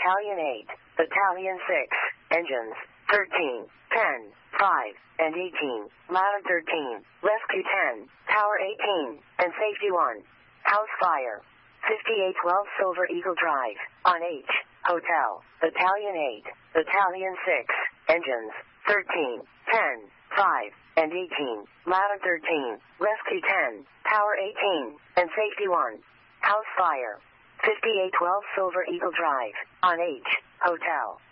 Battalion 8, Battalion 6, engines, 13, 10, 5, and 18, ladder 13, rescue 10, tower 18, and safety 1. House fire. 5812 Silver Eagle Drive, on H, Hotel, Battalion 8, Battalion 6, engines, 13, 10, 5, and 18, ladder 13, rescue 10, tower 18, and safety 1. House fire. 5812 Silver Eagle Drive, on H, Hotel.